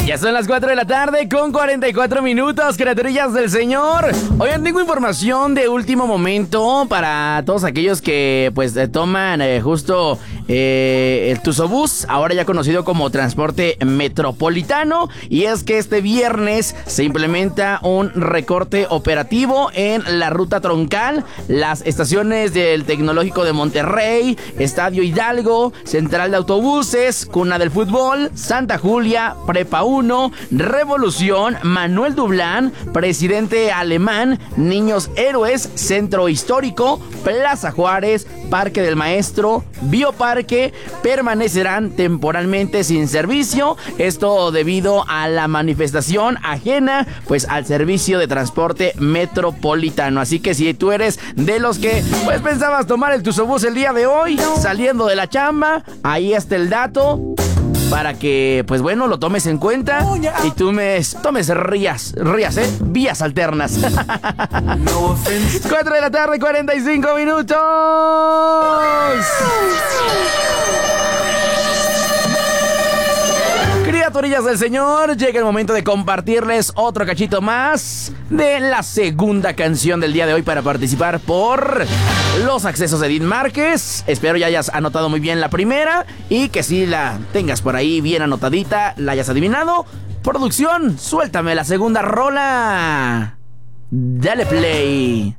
Ya son las 4 de la tarde con 44 minutos, criaturillas del Señor. Oigan, tengo información de último momento para todos aquellos que pues toman justo el Tusobús, ahora ya conocido como transporte metropolitano. Y es que este viernes se implementa un recorte operativo en la ruta troncal. Las estaciones del Tecnológico de Monterrey, Estadio Hidalgo, Central de Autobuses, Cuna del Fútbol, Santa Julia, Prepa 1, Revolución, Manuel Dublán, Presidente Alemán, Niños Héroes, Centro Histórico, Plaza Juárez, Parque del Maestro, Bioparque, permanecerán temporalmente sin servicio. Esto debido a la manifestación ajena pues al servicio de transporte metropolitano. Así que si tú eres de los que pues pensabas tomar el Tusobús el día de hoy, saliendo de la chamba, ahí está el dato para que, pues bueno, lo tomes en cuenta y tú tomes vías alternas. 4 de la tarde, 45 minutos. Criaturillas del Señor, llega el momento de compartirles otro cachito más de la segunda canción del día de hoy para participar por los accesos de Edith Márquez. Espero ya hayas anotado muy bien la primera y que si la tengas por ahí bien anotadita, la hayas adivinado. Producción, suéltame la segunda rola. Dale play.